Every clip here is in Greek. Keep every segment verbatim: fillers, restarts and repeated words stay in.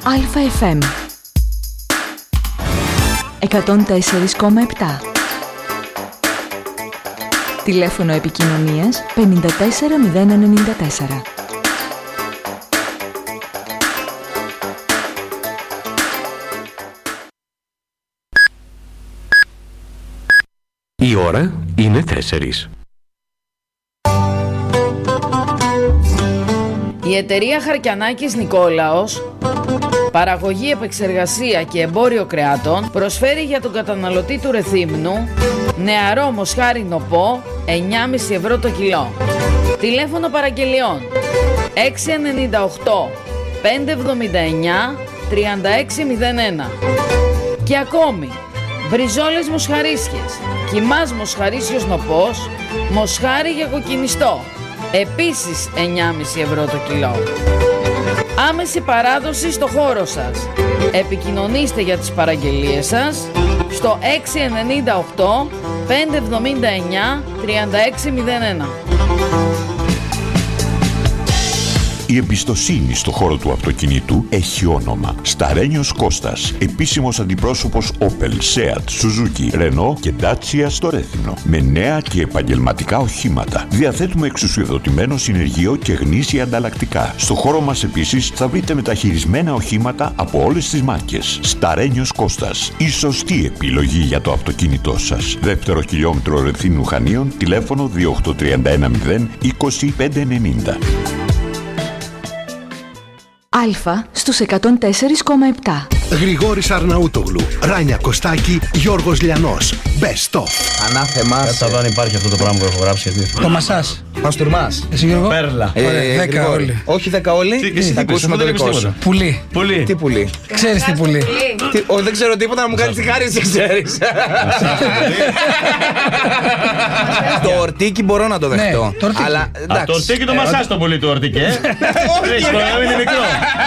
Αλφα εφ εμ εκατόν τέσσερα κόμμα επτά. Τηλέφωνο επικοινωνίας πενήντα τέσσερα μηδέν ενενήντα τέσσερα. Η ώρα είναι τέσσερις. Η εταιρεία Χαρκιανάκης Νικόλαος, παραγωγή, επεξεργασία και εμπόριο κρεάτων, προσφέρει για τον καταναλωτή του Ρεθύμνου νεαρό μοσχάρι νοπό εννιά κόμμα πέντε ευρώ το κιλό. Τηλέφωνο παραγγελιών έξι εννιά οκτώ πέντε εβδομήντα εννιά τριάντα έξι μηδέν ένα. Και ακόμη μπριζόλες μοσχαρίσιες, κιμάς μοσχαρίσιος νοπός, μοσχάρι για κοκκινιστό, επίσης εννιά κόμμα πέντε ευρώ το κιλό. Άμεση παράδοση στο χώρο σας. Επικοινωνήστε για τις παραγγελίες σας στο έξι εννιά οκτώ πέντε εβδομήντα εννιά τριάντα έξι μηδέν ένα. Η εμπιστοσύνη στο χώρο του αυτοκινήτου έχει όνομα. Σταρένιος Κώστας, επίσημος αντιπρόσωπος Opel, Seat, Suzuki, Renault και Dacia στο Ρέθυμνο. Με νέα και επαγγελματικά οχήματα. Διαθέτουμε εξουσιοδοτημένο συνεργείο και γνήσια ανταλλακτικά. Στο χώρο μας επίσης θα βρείτε μεταχειρισμένα οχήματα από όλες τις μάρκες. Σταρένιος Κώστας, η σωστή επιλογή για το αυτοκίνητό σας. Δεύτερο χιλιόμετρο Ρεθύμνου Χανίων, τηλέφωνο δύο οκτώ τρία ένα μηδέν είκοσι πέντε ενενήντα. Αλφα στους εκατόν τέσσερα κόμμα επτά. Γρηγόρης Αρναούτογλου, Ράνια Κωστάκη, Γιώργος Λιανός. Best of. Ανάθεμά. Κάτσε να δω αν υπάρχει αυτό το πράγμα που έχω γράψει. Το μασάζ. Μαστουρμάς. Εσύ Γιώργο. Πέρλα. Ε, δέκα όλοι. Όχι δέκα όλοι. Τι, θα ακούσουμε το δικό σου. Πουλί. Πουλί. Τι πουλί. Ξέρεις τι πουλί. Τι, ο, δεν ξέρω τίποτα, να μου κάνεις τη χάρη, εσύ ξέρεις. Το ορτίκι μπορώ να το δεχτώ. Αλλά, Α, το ορτίκι το μασάζ το πουλί του ορτίκι, ε. Είναι μικρό.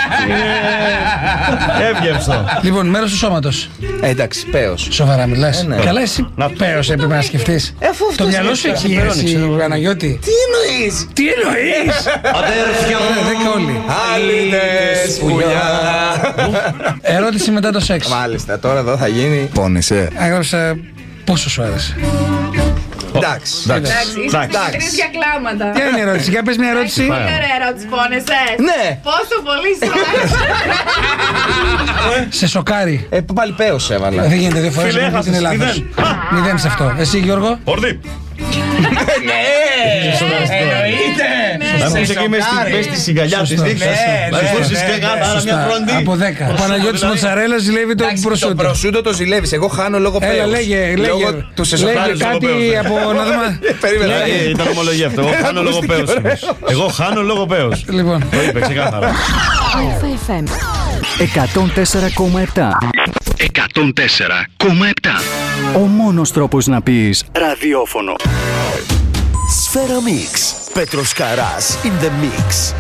Εύγευστο. Λοιπόν, μέρος του σώματος. Ε, εντάξει, πέος. Σοβαρά μιλάς. Ε, ναι. Καλά, εσύ πέος έπρεπε να σκεφτείς. Ε, αφού το μυαλό σου έχει εσύ, Παναγιώτη. Τι εννοείς. Τι εννοείς. Αδέρφια μου. Δέκα όλοι. Άλληνες πουλιά. Ερώτηση μετά το σεξ. Μάλιστα, τώρα εδώ θα γίνει. Πόνεσαι. Έγραψα πόσο σου άρεσε. Εντάξει. Εντάξει, είστε τρεις για κλάματα. Ποια είναι η ερώτηση, για πες μια ερώτηση. Πολύ ωραία ερώτηση, πόνεσαι. Ναι. Πόσο πολύ σου άρεσε. Σε σοκάρει. Ε, πάλι πέος έβαλα. Δεν γίνεται δύο φορές να την Ελλάδα. Μηδέν σε αυτό. Εσύ Γιώργο. Ορδί. Ναι! Εννοείται! Να μου και μες στη σιγαλιά της δείξας. Να δώσεις και κάνα μια φροντί. Από δέκα. Ο Παναγιώτης Μοτσαρέλα ζηλεύει το προσούτο. Το προσούτο το ζηλεύεις, εγώ χάνω λόγω πέος. Έλα λέγε, λέγε. Του σε Λέγε σοκάρεις λόγω κάτι πέος. από να δούμε. Περίμενα. Ήταν ομολογία αυτό. Εγώ χάνω λόγω πέος. Εγώ χάνω λόγω πέος. Λοιπόν. Το είπε ξεκάθαρα. Αλφα εφ εμ εκατόν τέσσερα κόμμα επτά. εκατόν τέσσερα κόμμα επτά. Ο μόνος τρόπος να πεις ραδιόφωνο. Σφαίρα Mix. Πέτρος Καράς in the mix.